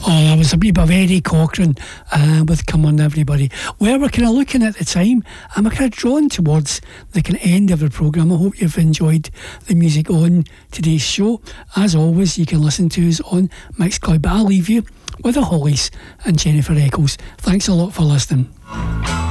Oh, that was a wee bit of Eddie Cochran with Come On Everybody. Well, we're kind of looking at the time and we're kind of drawn towards the kind of end of the programme. I hope you've enjoyed the music on today's show. As always, you can listen to us on Mixcloud, but I'll leave you with the Hollies and Jennifer Eccles. Thanks a lot for listening.